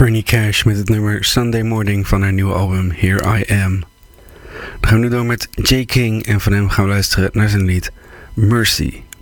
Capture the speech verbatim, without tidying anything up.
Fernie Cash met het nummer Sunday Morning van haar nieuwe album Here I Am. Dan gaan we nu door met Jay King en van hem gaan we luisteren naar zijn lied Mercy.